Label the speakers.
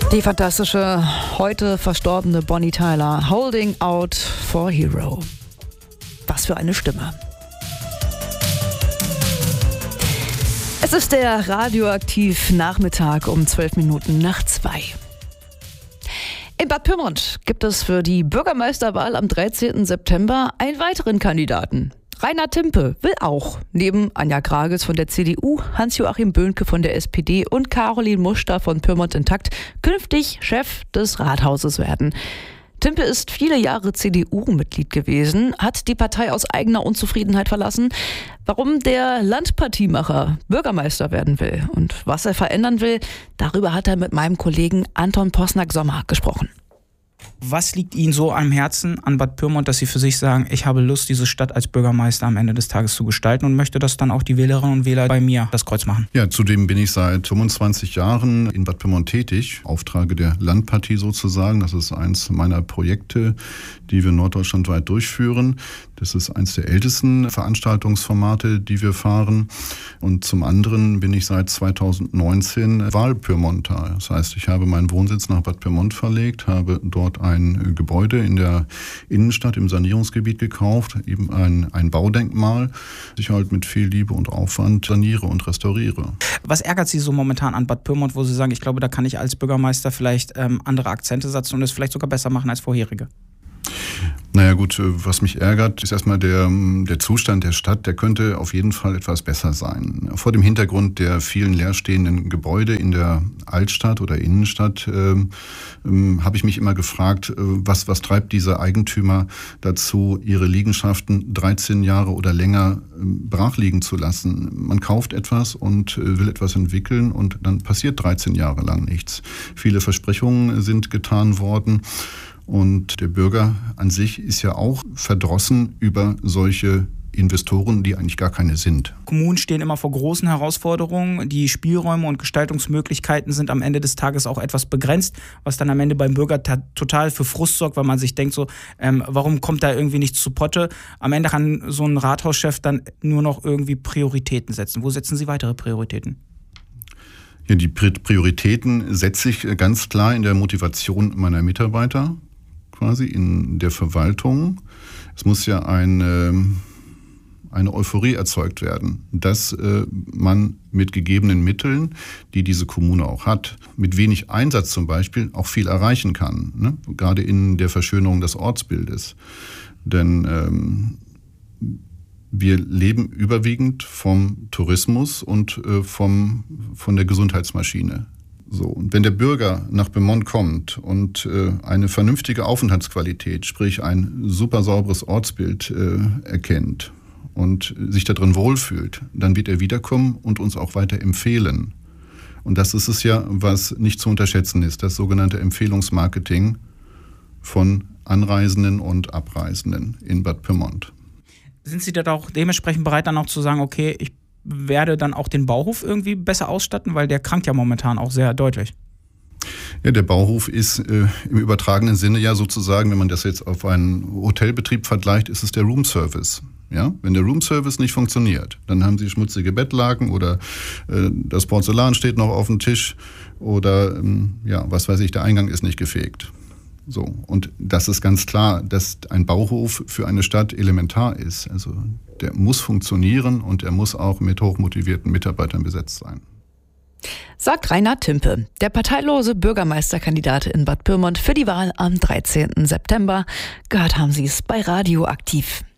Speaker 1: Die fantastische, heute verstorbene Bonnie Tyler, Holding Out for Hero. Was für eine Stimme. Es ist der Radioaktiv-Nachmittag um 2:12. In Bad Pyrmont gibt es für die Bürgermeisterwahl am 13. September einen weiteren Kandidaten. Rainer Timpe will auch, neben Anja Grages von der CDU, Hans-Joachim Böhnke von der SPD und Caroline Muster von Pyrmont Intakt, künftig Chef des Rathauses werden. Timpe ist viele Jahre CDU-Mitglied gewesen, hat die Partei aus eigener Unzufriedenheit verlassen. Warum der Landpartiemacher Bürgermeister werden will und was er verändern will, darüber hat er mit meinem Kollegen Anton Posnack-Sommer gesprochen.
Speaker 2: Was liegt Ihnen so am Herzen an Bad Pyrmont, dass Sie für sich sagen, ich habe Lust, diese Stadt als Bürgermeister am Ende des Tages zu gestalten und möchte, dass dann auch die Wählerinnen und Wähler bei mir das Kreuz machen?
Speaker 3: Ja, zudem bin ich seit 25 Jahren in Bad Pyrmont tätig, Auftrage der Landpartie sozusagen. Das ist eins meiner Projekte, die wir norddeutschlandweit durchführen. Das ist eins der ältesten Veranstaltungsformate, die wir fahren. Und zum anderen bin ich seit 2019 Wahlpyrmonter. Das heißt, ich habe meinen Wohnsitz nach Bad Pyrmont verlegt, habe dort ein Gebäude in der Innenstadt im Sanierungsgebiet gekauft, eben ein Baudenkmal, das ich halt mit viel Liebe und Aufwand saniere und restauriere.
Speaker 2: Was ärgert Sie so momentan an Bad Pyrmont, wo Sie sagen, ich glaube, da kann ich als Bürgermeister vielleicht andere Akzente setzen und es vielleicht sogar besser machen als vorherige?
Speaker 3: Naja gut, was mich ärgert, ist erstmal der Zustand der Stadt. Der könnte auf jeden Fall etwas besser sein. Vor dem Hintergrund der vielen leerstehenden Gebäude in der Altstadt oder Innenstadt habe ich mich immer gefragt, was treibt diese Eigentümer dazu, ihre Liegenschaften 13 Jahre oder länger brach liegen zu lassen. Man kauft etwas und will etwas entwickeln und dann passiert 13 Jahre lang nichts. Viele Versprechungen sind getan worden. Und der Bürger an sich ist ja auch verdrossen über solche Investoren, die eigentlich gar keine sind.
Speaker 2: Kommunen stehen immer vor großen Herausforderungen. Die Spielräume und Gestaltungsmöglichkeiten sind am Ende des Tages auch etwas begrenzt, was dann am Ende beim Bürger total für Frust sorgt, weil man sich denkt so, warum kommt da irgendwie nichts zu Potte? Am Ende kann so ein Rathauschef dann nur noch irgendwie Prioritäten setzen. Wo setzen Sie weitere Prioritäten?
Speaker 3: Ja, die Prioritäten setze ich ganz klar in der Motivation meiner Mitarbeiter, quasi in der Verwaltung. Es muss ja eine Euphorie erzeugt werden, dass man mit gegebenen Mitteln, die diese Kommune auch hat, mit wenig Einsatz zum Beispiel auch viel erreichen kann, ne? Gerade in der Verschönerung des Ortsbildes. Denn wir leben überwiegend vom Tourismus und von der Gesundheitsmaschine. So, und wenn der Bürger nach Pyrmont kommt und eine vernünftige Aufenthaltsqualität, sprich ein super sauberes Ortsbild erkennt und sich darin wohlfühlt, dann wird er wiederkommen und uns auch weiter empfehlen. Und das ist es ja, was nicht zu unterschätzen ist, das sogenannte Empfehlungsmarketing von Anreisenden und Abreisenden in Bad Pyrmont.
Speaker 2: Sind Sie da auch dementsprechend bereit, dann auch zu sagen, okay, ich werde dann auch den Bauhof irgendwie besser ausstatten, weil der krankt ja momentan auch sehr deutlich.
Speaker 3: Ja, der Bauhof ist im übertragenen Sinne ja sozusagen, wenn man das jetzt auf einen Hotelbetrieb vergleicht, ist es der Roomservice. Ja, wenn der Roomservice nicht funktioniert, dann haben Sie schmutzige Bettlaken oder das Porzellan steht noch auf dem Tisch oder was weiß ich, der Eingang ist nicht gefegt. So, und das ist ganz klar, dass ein Bauhof für eine Stadt elementar ist. Also der muss funktionieren und er muss auch mit hochmotivierten Mitarbeitern besetzt sein.
Speaker 1: Sagt Rainer Timpe, der parteilose Bürgermeisterkandidat in Bad Pyrmont für die Wahl am 13. September. Gehört haben Sie es bei Radioaktiv.